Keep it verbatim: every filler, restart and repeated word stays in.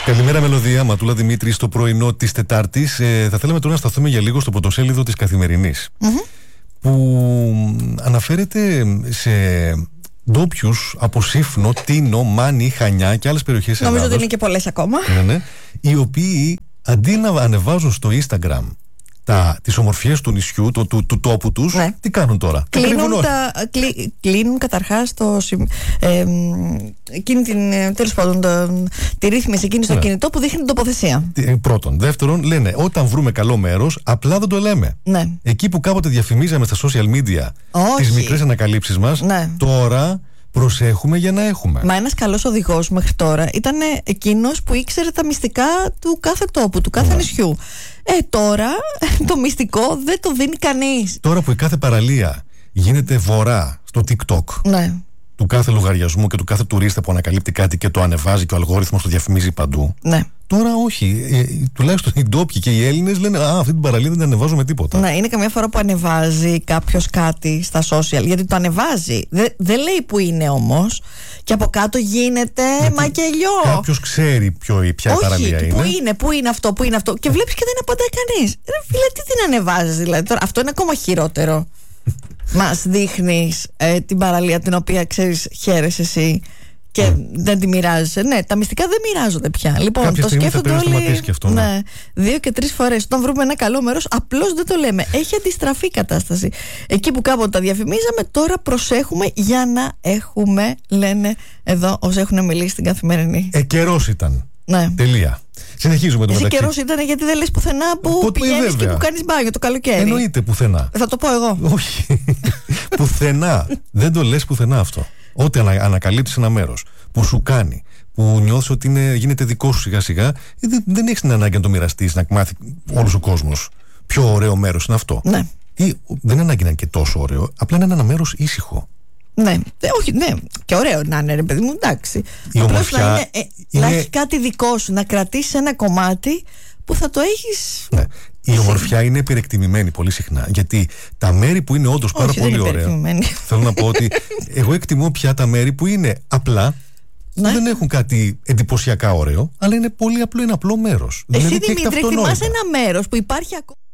Καλημέρα, Μελωδία. Ματούλα Δημήτρη, στο πρωινό της Τετάρτης. Ε, θα θέλαμε τώρα να σταθούμε για λίγο στο πρωτοσέλιδο της Καθημερινής. Mm-hmm. Που αναφέρεται σε ντόπιους από Σύφνο, Τίνο, Μάνη, Χανιά και άλλες περιοχές της Ελλάδος. Νομίζω ότι είναι και πολλές ακόμα. Ναι, ναι, οι οποίοι αντί να ανεβάζουν στο Instagram τα, τις ομορφιές του νησιού, το, του, του τόπου τους, ναι. τι κάνουν τώρα? Κλείνουν, τα, κλει, κλείνουν καταρχάς το, ε, εκείνη την, τέλος πάντων, το, τη ρύθμιση εκείνη στο ναι. κινητό που δείχνει την τοποθεσία. Πρώτον. Δεύτερον, λένε όταν βρούμε καλό μέρος, απλά δεν το λέμε. Ναι. Εκεί που κάποτε διαφημίζαμε στα social media τις μικρές ανακαλύψεις μας, ναι. τώρα προσέχουμε για να έχουμε. Μα ένας καλός οδηγός μέχρι τώρα ήταν εκείνος που ήξερε τα μυστικά του κάθε τόπου, του κάθε ναι. νησιού. Ε, τώρα το μυστικό δεν το δίνει κανείς. Τώρα που η κάθε παραλία γίνεται βορρά στο TikTok ναι. του κάθε λογαριασμού και του κάθε τουρίστα που ανακαλύπτει κάτι και το ανεβάζει και ο αλγόριθμος το διαφημίζει παντού. Ναι. Τώρα όχι. Ε, τουλάχιστον οι ντόπιοι και οι Έλληνες λένε Α, αυτή την παραλία δεν την ανεβάζουμε τίποτα. Ναι, είναι καμιά φορά που ανεβάζει κάποιος κάτι στα social, γιατί το ανεβάζει. Δεν δε λέει που είναι όμως. Και από κάτω γίνεται γιατί μακελιό. Κάποιος ξέρει ποιο, ποια όχι, παραλία είναι. Πού είναι, πού είναι αυτό, πού είναι αυτό. Και βλέπεις και δεν απαντάει κανείς. Ρε φίλε, τι την ανεβάζεις δηλαδή τώρα? Αυτό είναι ακόμα χειρότερο. Μας δείχνεις ε, την παραλία την οποία ξέρεις χαίρεσαι εσύ και mm. δεν τη μοιράζεσαι. Ναι, τα μυστικά δεν μοιράζονται πια. Λοιπόν, κάποια το σκέφτονται όλοι. Και αυτό, ναι. ναι, δύο και τρεις φορές. Όταν βρούμε ένα καλό μέρος, απλώς δεν το λέμε. Έχει αντιστραφεί η κατάσταση. Εκεί που κάποτε τα διαφημίζαμε, τώρα προσέχουμε για να έχουμε, λένε εδώ όσοι έχουν μιλήσει στην Καθημερινή. Ε, καιρός ήταν. Ναι. Τελεία. Συνεχίζουμε το Εσύ μεταξύ. καιρός ήταν γιατί δεν λες πουθενά που Πότε πηγαίνεις και που κάνεις μπάνιο το καλοκαίρι. Εννοείται πουθενά. Θα το πω εγώ. Όχι. Πουθενά. Δεν το λες πουθενά αυτό. Ό,τι ανα, ανακαλύπτεις ένα μέρος που σου κάνει, που νιώθεις ότι είναι, γίνεται δικό σου σιγά σιγά, δεν, δεν έχεις την ανάγκη να το μοιραστείς, να μάθει όλος ο κόσμος ποιο ωραίο μέρος είναι αυτό. Ναι. Ή, δεν είναι ανάγκη να είναι και τόσο ωραίο, απλά είναι ένα μέρος ήσυχο. Ναι, ε, όχι, ναι, και ωραίο να είναι, ρε παιδί μου, εντάξει. Η απλώς ομορφιά να, είναι, ε, είναι... να έχει κάτι δικό σου, να κρατήσεις ένα κομμάτι που θα το έχεις. Ναι. Η ομορφιά είναι υπερεκτιμημένη πολύ συχνά. Γιατί τα μέρη που είναι όντως πάρα όχι, πολύ ωραία. Θέλω να πω ότι εγώ εκτιμώ πια τα μέρη που είναι απλά. Ναι. Δεν έχουν κάτι εντυπωσιακά ωραίο, αλλά είναι πολύ απλό, είναι απλό μέρος. Εσύ, δηλαδή, Δημήτρη, εκτιμάς ένα μέρος που υπάρχει ακόμα.